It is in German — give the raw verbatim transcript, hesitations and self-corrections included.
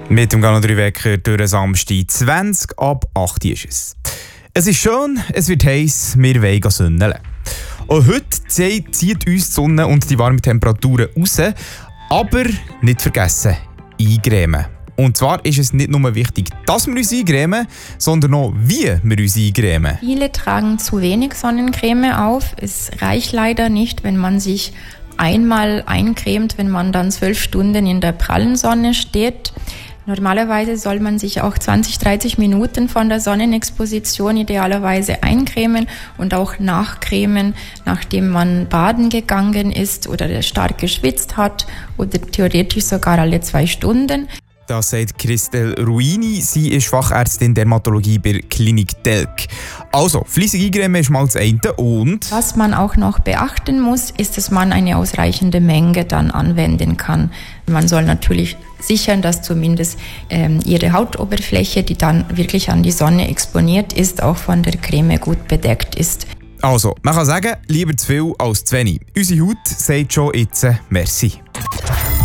Mit dem Galo drei Wecker durch den Samstag zwanzig ab acht Uhr ist es. Es ist schön, es wird heiß, wir wollen sonneln. Und heute zieht uns die Sonne und die warmen Temperaturen raus. Aber nicht vergessen, eincremen. Und zwar ist es nicht nur wichtig, dass wir uns eincremen, sondern auch, wie wir uns eincremen. Viele tragen zu wenig Sonnencreme auf. Es reicht leider nicht, wenn man sich einmal eincremt, wenn man dann zwölf Stunden in der prallen Sonne steht. Normalerweise soll man sich auch zwanzig, dreißig Minuten von der Sonnenexposition idealerweise eincremen und auch nachcremen, nachdem man baden gegangen ist oder stark geschwitzt hat oder theoretisch sogar alle zwei Stunden. Das sagt Christel Ruini. Sie ist Fachärztin Dermatologie bei Klinik Telk. Also, fleissig eincremen ist mal das eine. Und was man auch noch beachten muss, ist, dass man eine ausreichende Menge dann anwenden kann. Man soll natürlich sichern, dass zumindest ähm, ihre Hautoberfläche, die dann wirklich an die Sonne exponiert ist, auch von der Creme gut bedeckt ist. Also, man kann sagen, lieber zu viel als zu wenig. Unsere Haut sagt schon jetzt merci.